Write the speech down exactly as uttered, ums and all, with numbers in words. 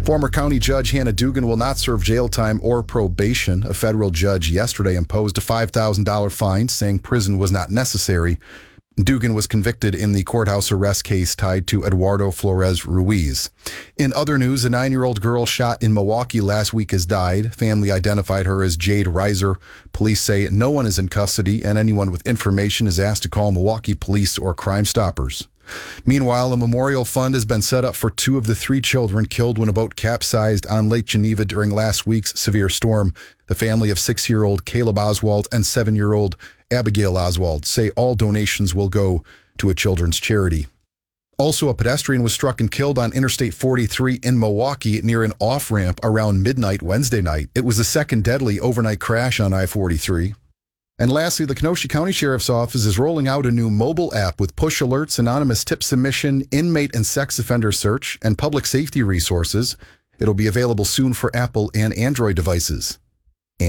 Former County Judge Hannah Dugan will not serve jail time or probation. A federal judge yesterday imposed a five thousand dollars fine, saying prison was not necessary. Dugan was convicted in the courthouse arrest case tied to Eduardo Flores Ruiz. In other news, a nine-year-old girl shot in Milwaukee last week has died. Family identified her as Jade Reiser. Police say no one is in custody, and anyone with information is asked to call Milwaukee Police or Crime Stoppers. Meanwhile, a memorial fund has been set up for two of the three children killed when a boat capsized on Lake Geneva during last week's severe storm. The family of six-year-old Caleb Oswald and seven-year-old Abigail Oswald say all donations will go to a children's charity. Also, a pedestrian was struck and killed on Interstate forty-three in Milwaukee near an off-ramp around midnight Wednesday night. It was the second deadly overnight crash on I forty-three. And lastly, the Kenosha County Sheriff's Office is rolling out a new mobile app with push alerts, anonymous tip submission, inmate and sex offender search, and public safety resources. It'll be available soon for Apple and Android devices.